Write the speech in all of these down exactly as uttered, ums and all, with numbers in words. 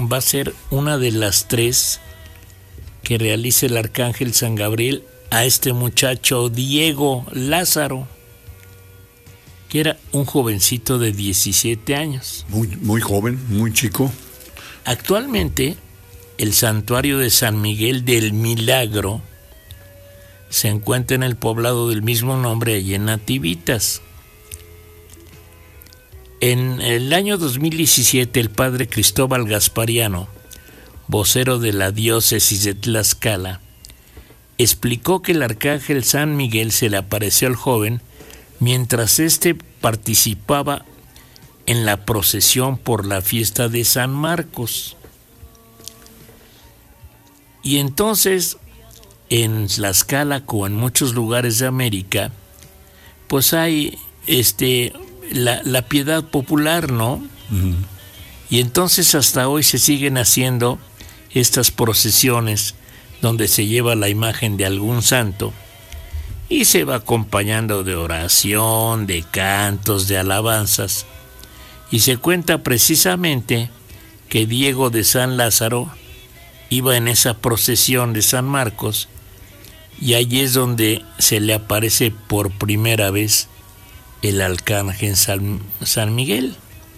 va a ser una de las tres que realice el arcángel San Gabriel a este muchacho Diego Lázaro, que era un jovencito de diecisiete años. Muy, muy joven, muy chico. Actualmente, el santuario de San Miguel del Milagro se encuentra en el poblado del mismo nombre, allí en Nativitas. En el año dos mil diecisiete, el padre Cristóbal Gaspariano, vocero de la diócesis de Tlaxcala, explicó que el arcángel San Miguel se le apareció al joven mientras éste participaba en la procesión por la fiesta de San Marcos. Y entonces, en Tlaxcala, como en muchos lugares de América, pues hay este la, la piedad popular, ¿no? Uh-huh. Y entonces hasta hoy se siguen haciendo estas procesiones donde se lleva la imagen de algún santo y se va acompañando de oración, de cantos, de alabanzas. Y se cuenta precisamente que Diego de San Lázaro iba en esa procesión de San Marcos, y allí es donde se le aparece por primera vez el arcángel San, San Miguel.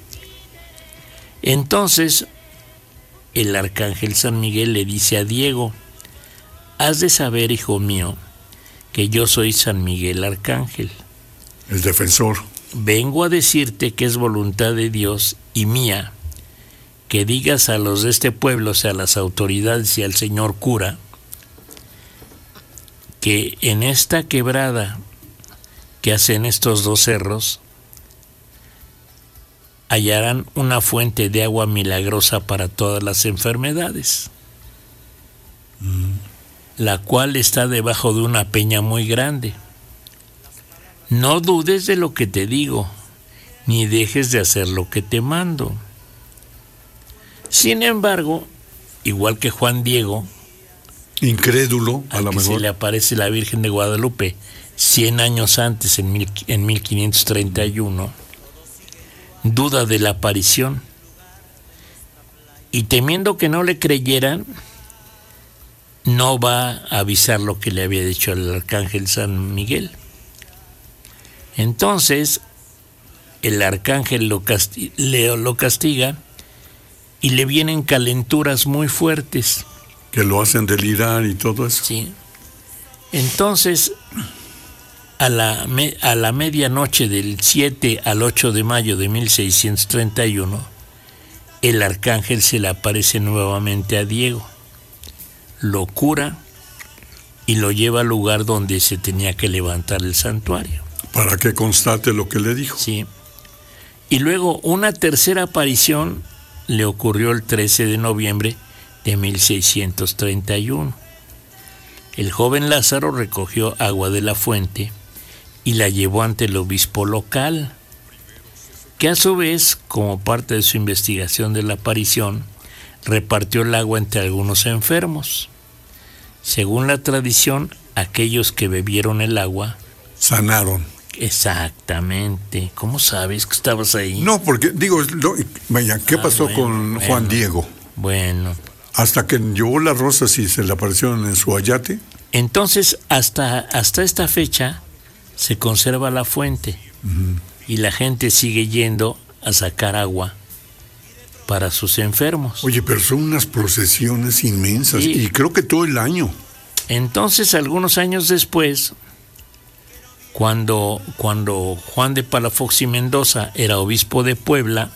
Entonces, el arcángel San Miguel le dice a Diego: has de saber, hijo mío, que yo soy San Miguel Arcángel, el defensor. Vengo a decirte que es voluntad de Dios y mía que digas a los de este pueblo, o sea, a las autoridades y al señor cura, que en esta quebrada que hacen estos dos cerros hallarán una fuente de agua milagrosa para todas las enfermedades, mm. la cual está debajo de una peña muy grande. No dudes de lo que te digo, ni dejes de hacer lo que te mando. Sin embargo, igual que Juan Diego, incrédulo, a lo mejor, se le aparece la Virgen de Guadalupe cien años antes, en, mil, en mil quinientos treinta y uno, duda de la aparición, y temiendo que no le creyeran, no va a avisar lo que le había dicho el arcángel San Miguel. Entonces, el arcángel lo, casti- le, lo castiga y le vienen calenturas muy fuertes. Que lo hacen delirar y todo eso. Sí. Entonces, a la, me, a la medianoche del siete al ocho de mayo de mil seiscientos treinta y uno, el arcángel se le aparece nuevamente a Diego, lo cura y lo lleva al lugar donde se tenía que levantar el santuario. Para que constate lo que le dijo. Sí. Y luego una tercera aparición le ocurrió el trece de noviembre de mil seiscientos treinta y uno. El joven Lázaro recogió agua de la fuente y la llevó ante el obispo local, que a su vez, como parte de su investigación de la aparición, repartió el agua entre algunos enfermos. Según la tradición, aquellos que bebieron el agua sanaron. Exactamente. ¿Cómo sabes que estabas ahí? No, porque digo, lo, vaya, ¿qué ah, pasó bueno, con bueno, Juan Diego? Bueno. Hasta que llevó las rosas y se le aparecieron en su ayate. Entonces, hasta, hasta esta fecha se conserva la fuente, uh-huh. y la gente sigue yendo a sacar agua para sus enfermos. Oye, pero son unas procesiones inmensas, sí. Y creo que todo el año. Entonces, algunos años después, cuando, cuando Juan de Palafox y Mendoza era obispo de Puebla,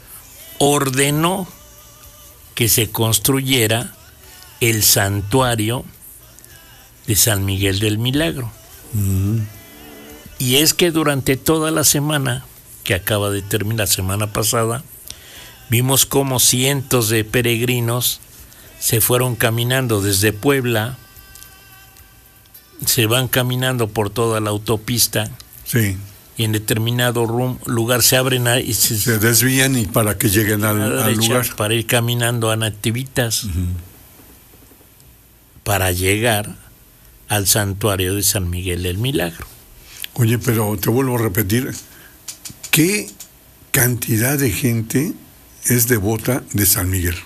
ordenó que se construyera el santuario de San Miguel del Milagro. Uh-huh. Y es que durante toda la semana, que acaba de terminar la semana pasada, vimos cómo cientos de peregrinos se fueron caminando desde Puebla, se van caminando por toda la autopista, sí. Y en determinado rum, lugar se abren y se, se desvían y para que lleguen al, al lugar. Para ir caminando a Nativitas, uh-huh. para llegar al santuario de San Miguel del Milagro. Oye, pero te vuelvo a repetir, ¿qué cantidad de gente es devota de San Miguel?